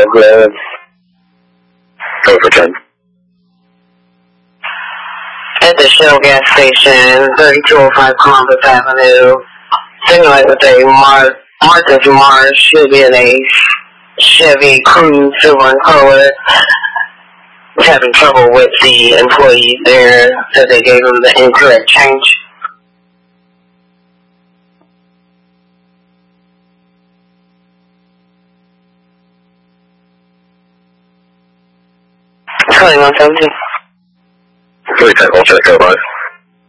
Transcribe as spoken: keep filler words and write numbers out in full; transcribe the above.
Gloves. Over ten. At the Shell gas station, thirty-two oh five Columbus Avenue. Signaling with a Mar Marcus Mars should be in a Chevy Cruze silver in color. Was having trouble with the employees there, said they gave him the incorrect change. twenty-one seventeen. three ten, I'll check, go by.